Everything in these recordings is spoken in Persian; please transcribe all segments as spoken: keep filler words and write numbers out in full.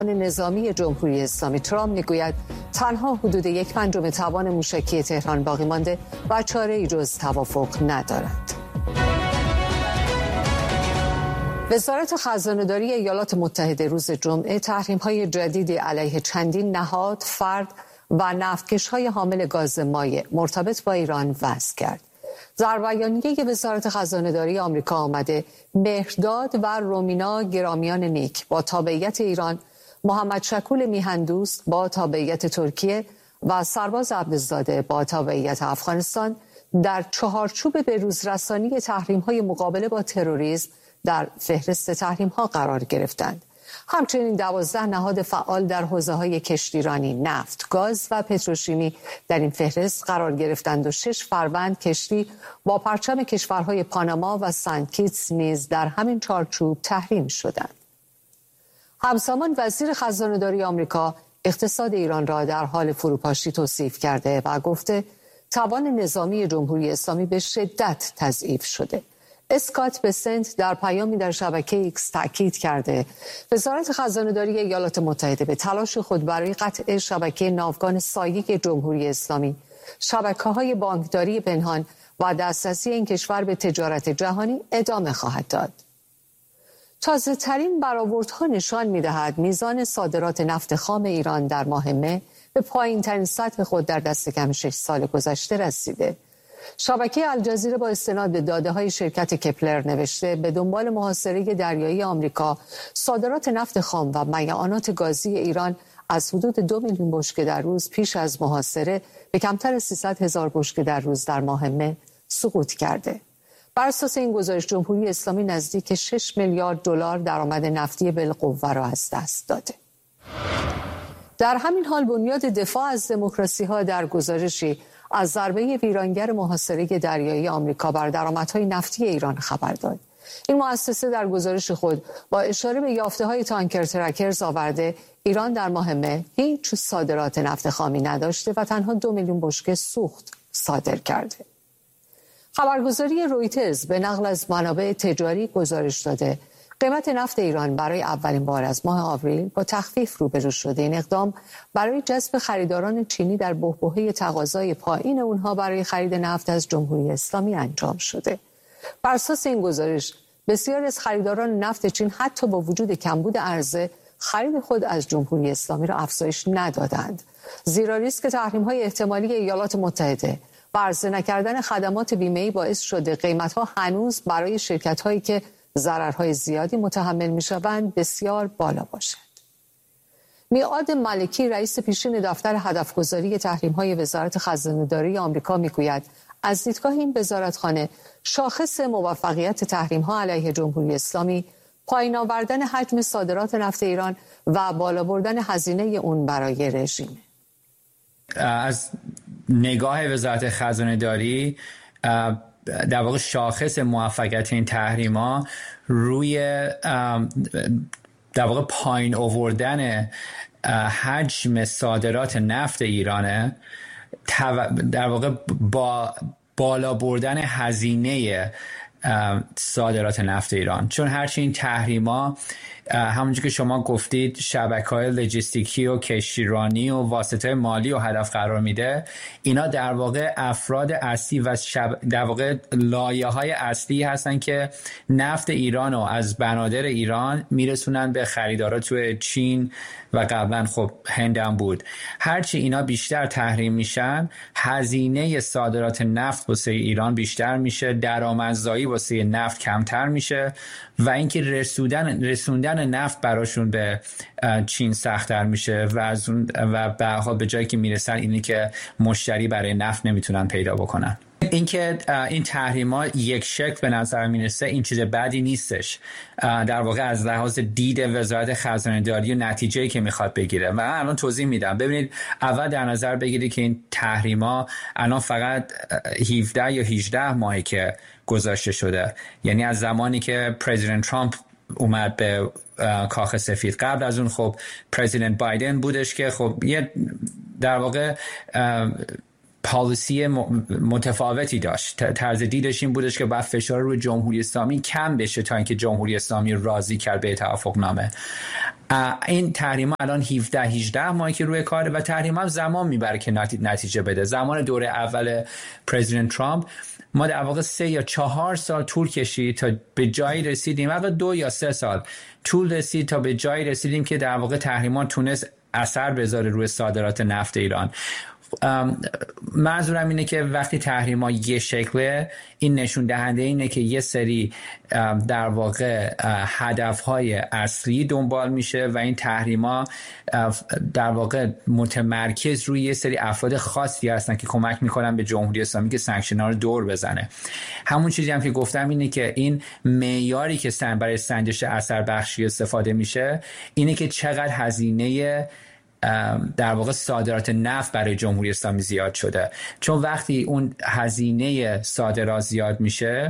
نظامی جمهوری اسلامی ترامپ میگوید تنها حدود یک پنجم توان موشکی تهران باقی مانده و چاره‌ای جز توافق ندارد. وزارت خزانه‌داری ایالات متحده روز جمعه تحریم‌های جدیدی علیه چندین نهاد، فرد و نفتکش‌های حامل گاز مایع مرتبط با ایران وضع کرد. در بیانیه وزارت خزانه‌داری آمریکا آمده مهرداد و رومینا گرامیان نیک با تابعیت ایران، محمد شکول میهندوست با تابعیت ترکیه و سرباز عبدالزاده با تابعیت افغانستان در چهارچوب بروزرسانی تحریم‌های مقابله با تروریسم در فهرست تحریم‌ها قرار گرفتند. همچنین دوازده نهاد فعال در حوزه‌های کشتیرانی، نفت، گاز و پتروشیمی در این فهرست قرار گرفتند و شش فروند کشتی با پرچم کشورهای پاناما و سنت کیتس نیز در همین چارچوب تحریم شدند. همزمان وزیر خزانه‌داری آمریکا اقتصاد ایران را در حال فروپاشی توصیف کرده و گفته توان نظامی جمهوری اسلامی به شدت تضعیف شده. اسکات بسنت در پیامی در شبکه ایکس تأکید کرده وزارت خزانه‌داری ایالات متحده به تلاش خود برای قطع شبکه ناوگان سایه جمهوری اسلامی، شبکه‌های بانکداری پنهان و دسترسی این کشور به تجارت جهانی ادامه خواهد داد. تازه ترین برآوردها نشان می‌دهد میزان صادرات نفت خام ایران در ماه مه به پایین ترین سطح خود در دست کم شش سال گذشته رسیده. شبکه الجزیره با استناد به داده‌های شرکت کپلر نوشته به دنبال محاصره دریایی آمریکا صادرات نفت خام و میعانات گازی ایران از حدود دو میلیون بشکه در روز پیش از محاصره به کمتر از سیصد هزار بشکه در روز در ماه مه سقوط کرده. بر اساس این گزارش جمهوری اسلامی نزدیک شش میلیارد دلار درآمد نفتی بالقوه را از دست داده. در همین حال بنیاد دفاع از دموکراسی‌ها در گزارشی از ضربه ویرانگر محاصره دریایی آمریکا بر درآمدهای نفتی ایران خبر داد. این مؤسسه در گزارش خود با اشاره به یافته‌های تانکر ترکرز آورده ایران در ماه مه هیچ صادرات نفت خامی نداشته و تنها دو میلیون بشکه سوخت صادر کرده. خبرگزاری رویترز به نقل از منابع تجاری گزارش داده قیمت نفت ایران برای اولین بار از ماه آوریل با تخفیف روبرو شده. این اقدام برای جذب خریداران چینی در بحبوحه تقاضای پایین اونها برای خرید نفت از جمهوری اسلامی انجام شده. بر اساس این گزارش بسیاری از خریداران نفت چین حتی با وجود کمبود عرضه خرید خود از جمهوری اسلامی را افزایش ندادند، زیرا ریسک تحریم‌های احتمالی ایالات متحده و عرضه نکردن خدمات بیمه‌ای باعث شده قیمت‌ها هنوز برای شرکت‌هایی که ضررهای زیادی متحمل می‌شوند بسیار بالا باشد. میعاد ملکی رئیس پیشین دفتر هدفگذاری تحریم‌های وزارت خزانه‌داری آمریکا میگوید از دیدگاه این وزارتخانه شاخص موفقیت تحریم‌ها علیه جمهوری اسلامی پایین آوردن حجم صادرات نفت ایران و بالا بردن هزینه اون برای رژیم. از نگاه وزارت خزانه‌داری در واقع شاخص موفقیت این تحریم‌ها روی در واقع پایین آوردن حجم صادرات نفت ایرانه، در واقع با بالا بردن هزینه صادرات نفت ایران. چون هرچی این تحریما همونجور که شما گفتید شبکه‌های لوجستیکی و کشتیرانی و واسطه مالی و هدف قرار میده، اینا در واقع افراد اصلی و شب... در واقع لایه‌های اصلی هستن که نفت ایران رو از بنادر ایران میرسونن به خریدارا توی چین و قبلا خب هند هم بود. هرچی اینا بیشتر تحریم میشن، هزینه صادرات نفت واسه ایران بیشتر میشه، درآمدزایی واسه نفت کمتر میشه و اینکه رسوندن رسوندن نفت براشون به چین سخت‌تر میشه و از اون و به حال به جایی که میرسن اینی که مشتری برای نفت نمیتونن پیدا بکنن. اینکه این تحریما یک شکل به نظر میرسه این چیز بدی نیستش، در واقع از لحاظ دید وزارت خزانه‌داری و نتیجه‌ای که میخواد بگیره. و الان توضیح میدم. ببینید، اول در نظر بگیرید که این تحریما الان فقط هفده یا هجده ماهی که گذاشته شده، یعنی از زمانی که پرزیدنت ترامپ اومد به کاخ سفید. قبل از اون خب پرزیدنت بایدن بودش که خب یه در واقع پالیسی متفاوتی داشت. طرز دیدش این بودش که بعد فشار روی جمهوری اسلامی کم بشه تا اینکه جمهوری اسلامی راضی کرد به توافق نامه. این تحریم الان هفده هجده ماهی که روی کاره و تحریم هم زمان میبره که نتیجه بده. زمان دوره اول پرزیدنت ترامپ ما در واقع سه یا چهار سال طول کشید تا به جایی رسیدیم، واقعا دو یا سه سال طول رسید تا به جایی رسیدیم که در واقع تحریمان تونست اثر بذاره روی صادرات نفت ایران. منظورم اینه که وقتی تحریما یه شکله، این نشون دهنده اینه که یه سری در واقع هدفهای اصلی دنبال میشه و این تحریما در واقع متمرکز روی یه سری افراد خاصی هستن که کمک میکنن به جمهوری اسلامی که سانکشن ها رو دور بزنه. همون چیزی هم که گفتم اینه که این معیاری که برای سنجش اثر بخشی استفاده میشه اینه که چقدر هزینه در واقع صادرات نفت برای جمهوری اسلامی زیاد شده. چون وقتی اون هزینه صادرات زیاد میشه،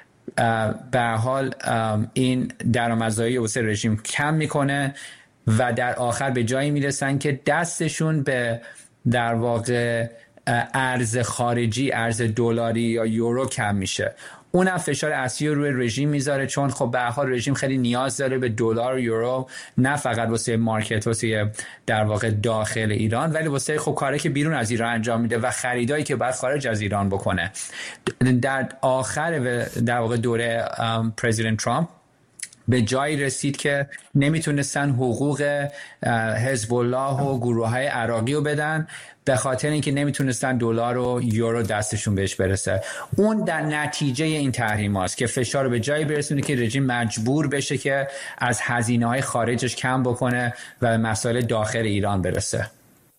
به هر حال این درآمدزایی واسه رژیم کم میکنه و در آخر به جایی میرسن که دستشون به در واقع ارز خارجی، ارز دلاری یا یورو کم میشه. اونم فشار اصلی رو روی رژیم میذاره، چون خب به هر حال رژیم خیلی نیاز داره به دلار و یورو، نه فقط واسه مارکت، واسه در واقع داخل ایران، ولی واسه خب کاری که بیرون از ایران انجام میده و خریدایی که بعد خارج از ایران بکنه. در آخر در واقع دوره پرزیدنت ترامپ به جایی رسید که نمیتونستن حقوق حزب الله و گروه‌های عراقی رو بدن به خاطر اینکه نمیتونستن دلار و یورو دستشون بهش برسه. اون در نتیجه این تحریم هاست که فشار رو به جایی برسونه که رژیم مجبور بشه که از هزینه‌های خارجش کم بکنه و به مسائل داخل ایران برسه.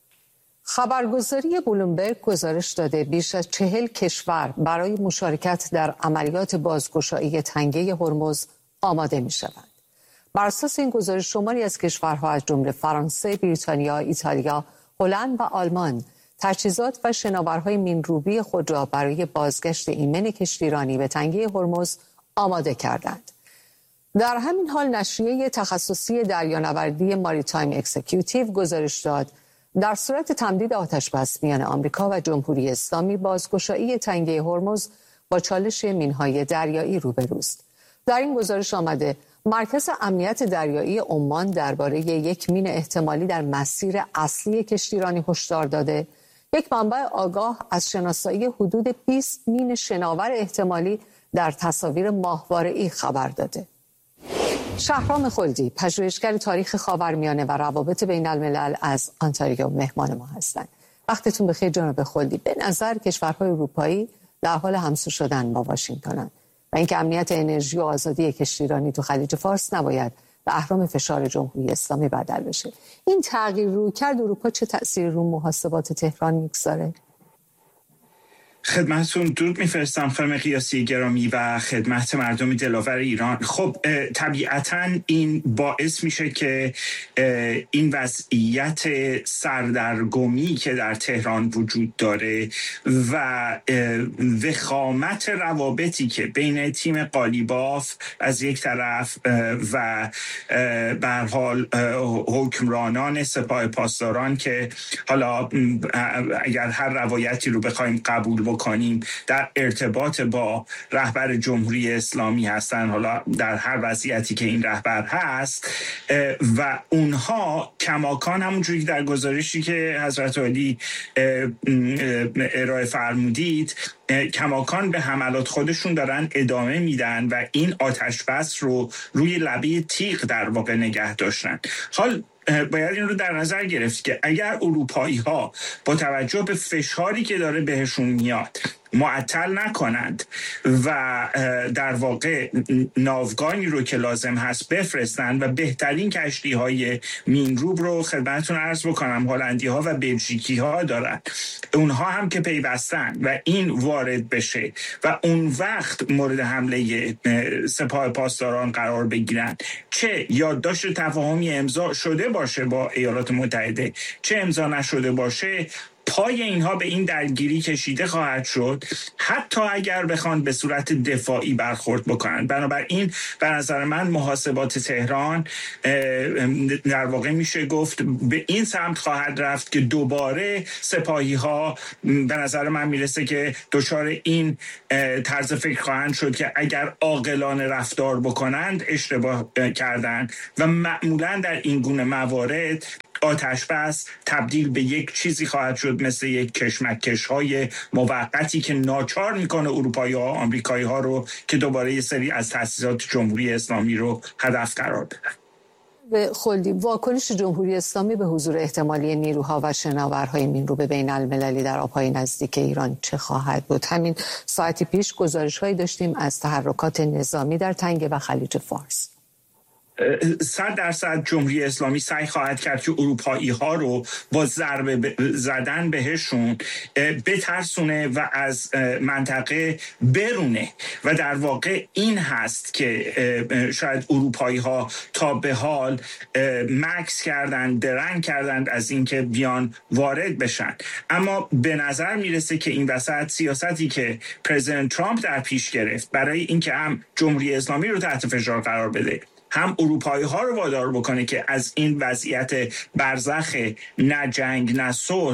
خبرگزاری بلومبرگ گزارش داده بیش از چهل کشور برای مشارکت در عملیات بازگشایی تنگه هرمز آماده می شوند. بر اساس این گزارش شماری از کشورها از جمله فرانسه، بریتانیا، ایتالیا، هلند و آلمان تجهیزات و شناورهای مین‌روبی خود را برای بازگشت ایمن کشتیرانی به تنگه هرمز آماده کردند. در همین حال نشریه تخصصی دریانوردی ماریتایم اکزیکیوتیو گزارش داد در صورت تمدید آتش‌بس میان آمریکا و جمهوری اسلامی بازگشایی تنگه هرمز با چالش مین‌های دریایی روبروست. در این گزارش آمده مرکز امنیت دریایی عمان درباره یک مین احتمالی در مسیر اصلی کشتیرانی هشدار داده. یک منبع آگاه از شناسایی حدود بیست مین شناور احتمالی در تصاویر ماهواره‌ای خبر داده. شهرام خلدی، پژوهشگر تاریخ خاورمیانه و روابط بین الملل از آنتاریو مهمان ما هستند. وقتتون بخیر جناب خلدی. به نظر کشورهای اروپایی در حال همسو شدن با واشنگتنند و اینکه امنیت انرژی و آزادی کشتیرانی تو خلیج فارس نباید به اهرام فشار جمهوری اسلامی بدل بشه. این تغییر رویکرد اروپا چه تأثیری رو محاسبات تهران میگذاره؟ خدمتتون درود میفرستم خانم قیاسی گرامی و خدمت مردم دلاور ایران. خب طبیعتاً این باعث میشه که این وضعیت سردرگمی که در تهران وجود داره و وخامت روابطی که بین تیم قالیباف از یک طرف و به هر حال حکمرانان سپاه پاسداران که حالا اگر هر روایتی رو بخوایم قبول بکنیم در ارتباط با رهبر جمهوری اسلامی هستن، حالا در هر وضعیتی که این رهبر هست، و اونها کماکان همونجوری که در گزارشی که حضرت عالی ارائه فرمودید کماکان به حملات خودشون دارن ادامه میدن و این آتش بس رو روی لبه تیغ در واقع نگه داشتن. حال باید این رو در نظر گرفت که اگر اروپایی ها با توجه به فشاری که داره بهشون میاد معطل نکنند و در واقع ناوگانی رو که لازم هست بفرستند و بهترین کشتی های مینروب رو خدمتتون عرض بکنم هلندی ها و بلژیکی ها دارن، اونها هم که پیوستن و این وارد بشه و اون وقت مورد حمله سپاه پاسداران قرار بگیرن، چه یادداشت تفاهمی امضا شده باشه با ایالات متحده چه امضا نشده باشه، پای اینها به این درگیری کشیده خواهد شد، حتی اگر بخوان به صورت دفاعی برخورد بکنن. بنابراین به نظر من محاسبات تهران در واقع میشه گفت به این سمت خواهد رفت که دوباره سپاهی ها به نظر من میرسه که دچار این طرز فکر خواهند شد که اگر عاقلانه رفتار بکنند اشتباه کردن و معمولا در این گونه موارد آتش بس تبدیل به یک چیزی خواهد شد مثل یک کشمکش های موقتی که ناچار میکنه اروپایی ها آمریکایی ها رو که دوباره یه سری از تأسیسات جمهوری اسلامی رو هدف قرار بدن. به خلدی، واکنش جمهوری اسلامی به حضور احتمالی نیروها و شناورهای مین‌رو بین المللی در آبهای نزدیک ایران چه خواهد بود؟ همین ساعتی پیش گزارش‌هایی داشتیم از تحرکات نظامی در تنگه و خلیج فارس. صد درصد جمهوری اسلامی سعی خواهد کرد که اروپایی ها رو با ضربه زدن بهشون بترسونه و از منطقه برونه و در واقع این هست که شاید اروپایی ها تا به حال مکس کردن، درنگ کردند از اینکه بیان وارد بشن. اما به نظر میرسه که این وسط سیاستی که پرزیدنت ترامپ در پیش گرفت برای اینکه هم جمهوری اسلامی رو تحت فشار قرار بده، هم اروپایی ها رو وادار بکنه که از این وضعیت برزخ نه جنگ نه صلح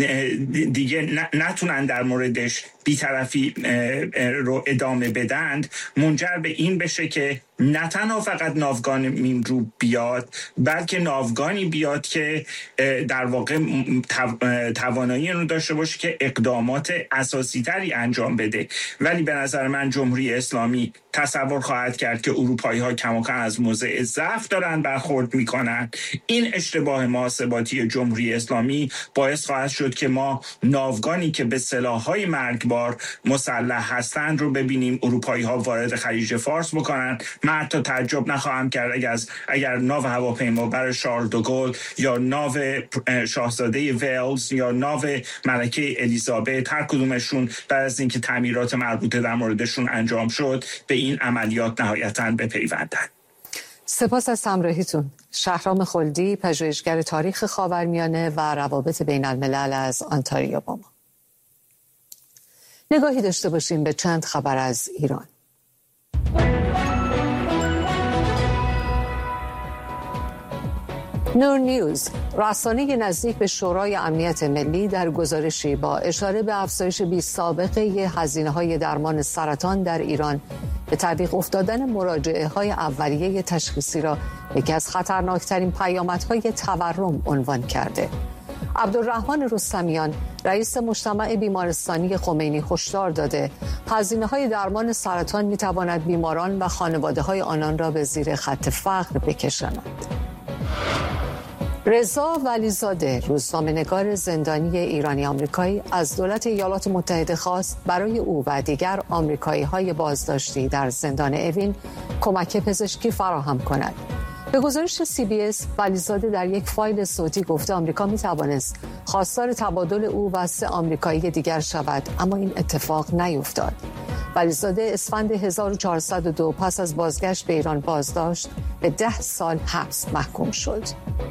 دیگه نتونن در موردش بی‌طرفی رو ادامه بدند، منجر به این بشه که نه تنها فقط ناوگان مین‌رو بیاد، بلکه ناوگانی بیاد که در واقع توانایی رو داشته باشه که اقدامات اساسی تری انجام بده. ولی به نظر من جمهوری اسلامی تصور خواهد کرد که اروپایی ها کماکان از موضع ضعف دارن برخورد میکنن. این اشتباه محاسباتی جمهوری اسلامی باعث خواهد شد که ما ناوگانی که به سلاح‌های مرگبار مسلح هستند رو ببینیم اروپایی ها وارد خلیج فارس بکنن. من حتی تعجب نخواهم کرد اگر اگر ناو هواپیما برای شارل دوگل یا ناو شاهزاده ویلز یا ناو ملکه الیزابت هر کدومشون بعد از اینکه تعمیرات مربوطه در موردشون انجام شد به این عملیات نهایتاً بپیوندند. سپاس از همراهیتون. شهرام خلدی، پژوهشگر تاریخ خاورمیانه و روابط بین الملل از آنتاریو با ما. نگاهی داشته باشیم به چند خبر از ایران. نور نیوز، رسانه نزدیک به شورای امنیت ملی، در گزارشی با اشاره به افزایش بی‌سابقه هزینه‌های درمان سرطان در ایران به تعویق افتادن مراجعه‌های اولیه تشخیصی را یکی از خطرناکترین پیامدهای تورم عنوان کرده. عبدالرحمن رستمیان، رئیس مجتمع بیمارستانی خمینی، هشدار داده هزینه‌های درمان سرطان می‌تواند بیماران و خانواده‌های آنان را به زیر خط فقر بکشاند. رضا ولیزاده، روزنامه‌نگار زندانی ایرانی آمریکایی، از دولت ایالات متحده خواست برای او و دیگر آمریکایی‌های بازداشتی در زندان اوین کمک پزشکی فراهم کند. به گزارش سی بی اس، ولیزاده در یک فایل صوتی گفته آمریکا می توانست خواستار تبادل او و سه آمریکایی دیگر شود، اما این اتفاق نیفتاد. ولیزاده اسفند هزار و چهارصد و دو پس از بازگشت به ایران بازداشت به ده سال حبس محکوم شد.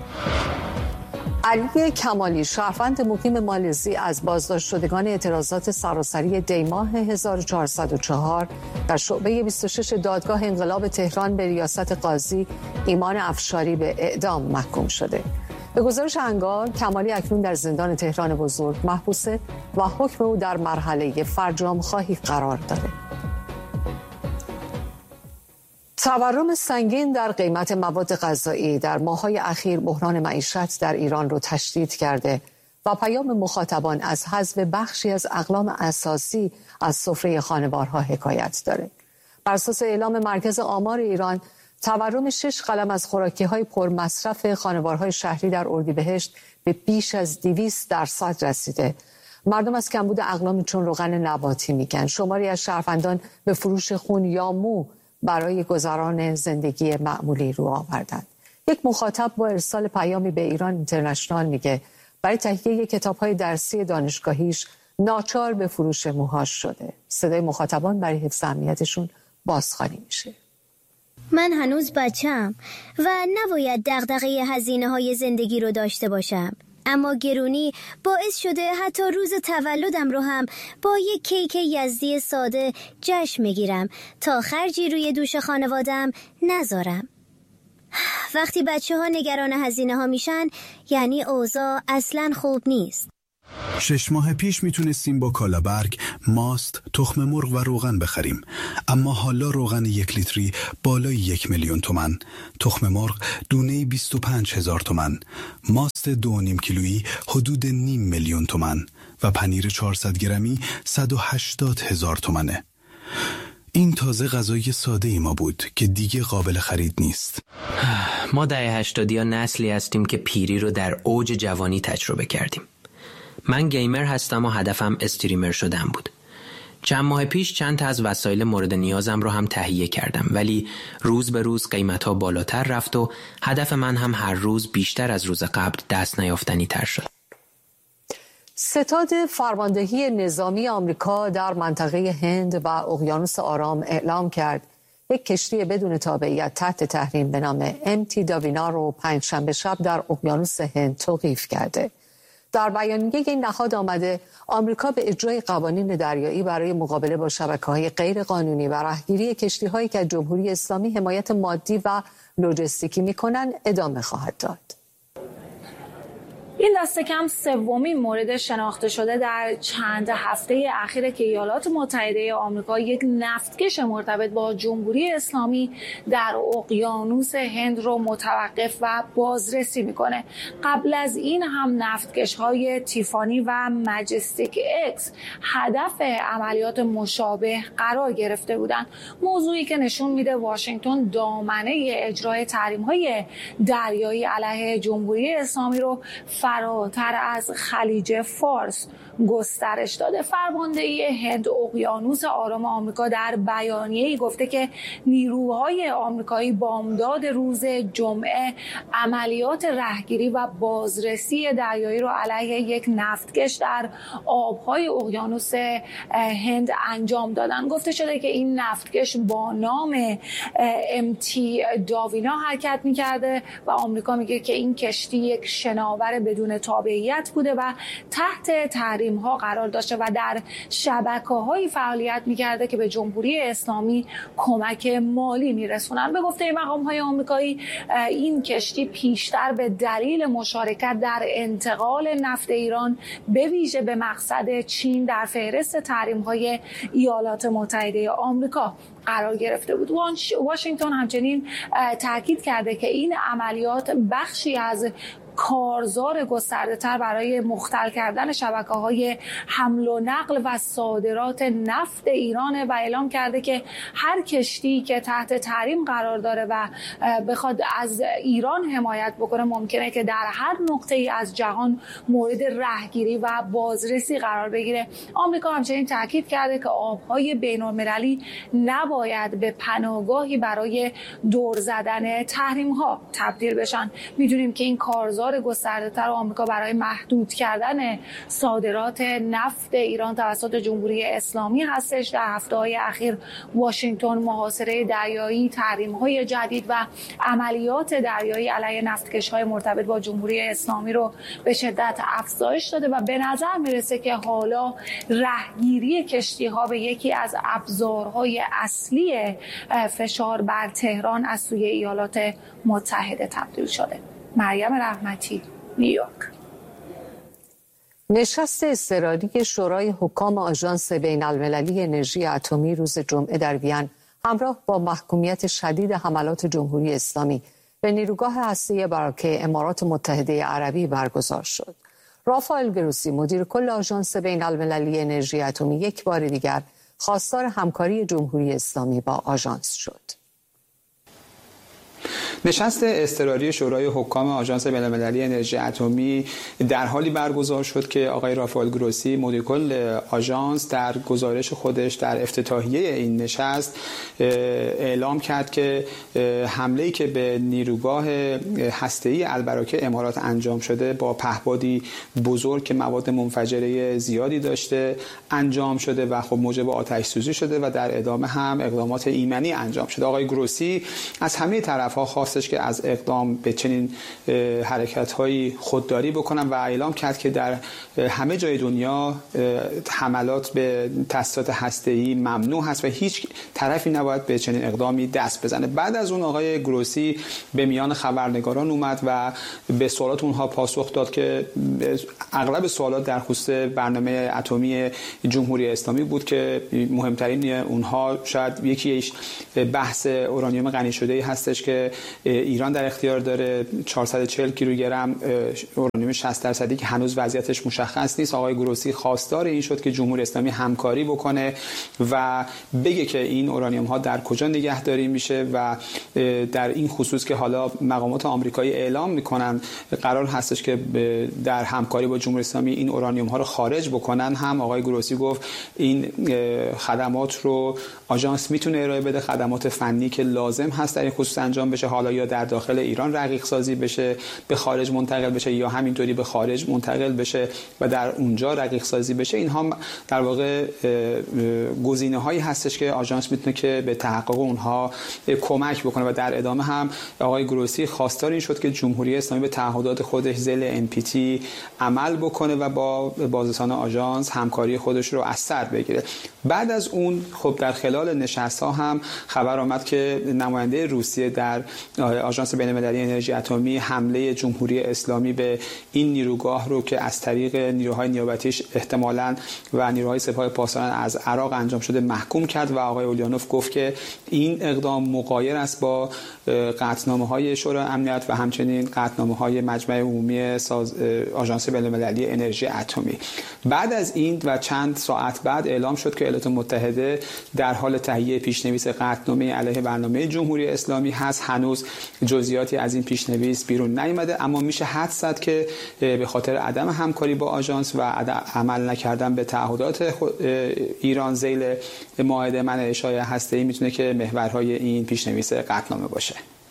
علی کمالی، شهروند مقیم مالزی، از بازداشت شدگان اعتراضات سراسری دیماه هزار و چهارصد و چهار در شعبه بیست و شش دادگاه انقلاب تهران به ریاست قاضی ایمان افشاری به اعدام محکوم شده. به گزارش انگار، کمالی اکنون در زندان تهران بزرگ محبوسه و حکم او در مرحله فرجام خواهی قرار داره. تورم سنگین در قیمت مواد غذایی در ماه‌های اخیر بحران معیشت در ایران رو تشدید کرده و پیام مخاطبان از حذف بخشی از اقلام اساسی از سفره خانوارها حکایت داره. بر اساس اعلام مرکز آمار ایران، تورم شش قلم از خوراکی‌های پرمصرف خانوارهای شهری در اردیبهشت به بیش از دویست درصد رسیده. مردم از کمبود اقلامی چون روغن نباتی میگن. شماری از شهروندان به فروش خون یا مو برای گذران زندگی معمولی رو آوردند. یک مخاطب با ارسال پیامی به ایران اینترنشنال میگه برای تهیه کتاب‌های درسی دانشگاهیش ناچار به فروش موهاش شده. صدای مخاطبان برای حفظ امنیتشون بازخوانی میشه. من هنوز بچم و نباید دغدغه هزینه‌های زندگی رو داشته باشم. اما گرونی باعث شده حتی روز تولدم رو هم با یک کیک یزدی ساده جشن بگیرم تا خرجی روی دوش خانوادم نذارم. وقتی بچه ها نگران هزینه ها میشن یعنی اوضاع اصلاً خوب نیست. شش ماه پیش میتونستیم با کالابرگ، ماست، تخم مرغ و روغن بخریم، اما حالا روغن یک لیتری بالای یک میلیون تومن، تخم مرغ دونه بیست و پنج هزار تومن، ماست دو نیم کیلویی حدود نیم میلیون تومن و پنیر چهارصد گرمی صد و هشتاد هزار تومنه. این تازه غذای ساده ای ما بود که دیگه قابل خرید نیست. ما دهه هشتادی ها نسلی هستیم که پیری رو در اوج جوانی تجربه کردیم. من گیمر هستم و هدفم استریمر شدن بود. چند ماه پیش چند تا از وسایل مورد نیازم رو هم تهیه کردم، ولی روز به روز قیمت‌ها بالاتر رفت و هدف من هم هر روز بیشتر از روز قبل دست نیافتنی تر شد. ستاد فرماندهی نظامی آمریکا در منطقه هند و اقیانوس آرام اعلام کرد یک کشتی بدون تابعیت تحت تحریم به نام ام تی داوینا رو پنجشنبه شب در اقیانوس هند توقیف کرده. در بیانیه این نهاد آمده آمریکا به اجرای قوانین دریایی برای مقابله با شبکه‌های غیرقانونی و راهگیری کشتی‌هایی که از جمهوری اسلامی حمایت مادی و لوجستیکی می‌کنند ادامه خواهد داد. این دست کم سومین مورد شناخته شده در چند هفته اخیر که ایالات متحده آمریکا یک نفتکش مرتبط با جمهوری اسلامی در اقیانوس هند رو متوقف و بازرسی میکنه. قبل از این هم نفتکش‌های تیفانی و مجستیک اکس هدف عملیات مشابه قرار گرفته بودند. موضوعی که نشون میده واشنگتن دامنه اجرای تحریم‌های دریایی علیه جمهوری اسلامی رو فراتر از خلیج فارس گسترش داده. فرماندهی هند اقیانوس آرام آمریکا در بیانیه‌ای گفته که نیروهای آمریکایی بامداد روز جمعه عملیات رهگیری و بازرسی دریایی رو علیه یک نفتکش در آبهای اقیانوس هند انجام دادن. گفته شده که این نفتکش با نام ام تی داوینا حرکت می‌کرده و آمریکا میگه که این کشتی یک شناور بدون تابعیت بوده و تحت تحریم ها قرار داشته و در شبکه‌های فعالیت می‌کرده که به جمهوری اسلامی کمک مالی می‌رسونن. به گفته مقام‌های آمریکایی این کشتی پیشتر به دلیل مشارکت در انتقال نفت ایران به ویژه به مقصد چین در فهرست تحریم‌های ایالات متحده آمریکا قرار گرفته بود. واشنگتن همچنین تاکید کرده که این عملیات بخشی از کارزار گسترده‌تر برای مختل کردن شبکه‌های حمل و نقل و صادرات نفت ایران و اعلام کرده که هر کشتی که تحت تحریم قرار داره و بخواد از ایران حمایت بکنه ممکنه که در هر نقطه‌ای از جهان مورد رهگیری و بازرسی قرار بگیره. آمریکا همچنین تاکید کرده که آب‌های بین‌المللی نباید به پناهگاهی برای دور زدن تحریم‌ها تبدیل بشن. می‌دونیم که این کارزار گسترده‌تر آمریکا برای محدود کردن صادرات نفت ایران توسط جمهوری اسلامی هستش. در هفته‌های اخیر واشنگتن محاصره دریایی، تحریم‌های جدید و عملیات دریایی علیه نفتکش‌های مرتبط با جمهوری اسلامی رو به شدت افزایش داده و به نظر میرسه که حالا رهگیری کشتی‌ها به یکی از ابزارهای اصلی فشار بر تهران از سوی ایالات متحده تبدیل شده. مریم رحمتی، نیویورک. نشست اضطراری شورای حکام آژانس بین‌المللی انرژی اتمی روز جمعه در وین همراه با محکومیت شدید حملات جمهوری اسلامی به نیروگاه هسته‌ای براکه امارات متحده عربی برگزار شد. رافائل گروسی مدیر کل آژانس بین‌المللی انرژی اتمی یک بار دیگر خواستار همکاری جمهوری اسلامی با آژانس شد. نشست اضطراری شورای حکام آژانس بین‌المللی انرژی اتمی در حالی برگزار شد که آقای رافائل گروسی مدیر کل آژانس در گزارش خودش در افتتاحیه این نشست اعلام کرد که حمله‌ای که به نیروگاه هسته‌ای البراکه امارات انجام شده با پهپادی بزرگ که مواد منفجره زیادی داشته انجام شده و خب موجب آتش سوزی شده و در ادامه هم اقدامات ایمنی انجام شده. آقای گروسی از همه طرف‌ها خواست خواستش که از اقدام به چنین حرکت‌هایی خودداری بکنن و اعلام کرد که در همه جای دنیا حملات به تأسیسات هسته‌ای ممنوع هست و هیچ طرفی نباید به چنین اقدامی دست بزنه. بعد از اون آقای گروسی به میان خبرنگاران اومد و به سوالات اونها پاسخ داد که اغلب سوالات در خصوص برنامه اتمی جمهوری اسلامی بود که مهمترین اونها شاید یکیش بحث اورانیوم غنی شده‌ای هستش که ایران در اختیار داره، چهارصد و چهل کیلوگرم اورانیوم شصت درصدی که هنوز وضعیتش مشخص نیست. آقای گروسی خواستار این شد که جمهوری اسلامی همکاری بکنه و بگه که این اورانیوم ها در کجا نگهداری میشه و در این خصوص که حالا مقامات آمریکایی اعلام میکنن قرار هستش که در همکاری با جمهوری اسلامی این اورانیوم ها رو خارج بکنن، هم آقای گروسی گفت این خدمات رو آژانس میتونه ارائه بده، خدمات فنی که لازم هست در این خصوص انجام بشه، حالا یا در داخل ایران رقیق سازی بشه به خارج منتقل بشه یا همینطوری به خارج منتقل بشه و در اونجا رقیق سازی بشه. اینها در واقع گزینه‌هایی هستش که آژانس میتونه که به تحقق اونها کمک بکنه و در ادامه هم آقای گروسی خواستار این شد که جمهوری اسلامی به تعهدات خودش ذیل ان پی تی عمل بکنه و با بازرسان آژانس همکاری خودش رو از سر بگیره. بعد از اون خب در خلال نشست‌ها هم خبر آمد که نماینده روسیه در آژانس بین‌المللی انرژی اتمی حمله جمهوری اسلامی به این نیروگاه رو که از طریق نیروهای نیابتیش احتمالاً و نیروهای سپاه پاسداران از عراق انجام شده محکوم کرد و آقای اولیانوف گفت که این اقدام مغایر است با قطعنامه‌های شورای امنیت و همچنین قطعنامه‌های مجمع عمومی ساز آژانس بین‌المللی انرژی اتمی. بعد از این و چند ساعت بعد اعلام شد که ایالات متحده در حال تهیه پیشنویس قطعنامه علیه برنامه جمهوری اسلامی هست. هنوز جزئیاتی از این پیشنویس بیرون نیامده، اما میشه حدس زد که به خاطر عدم همکاری با آژانس و عمل نکردن به تعهدات ایران ذیل معاهده منع اشاعه هسته‌ای میتونه که محورهای این پیشنویس قطعنامه باشه.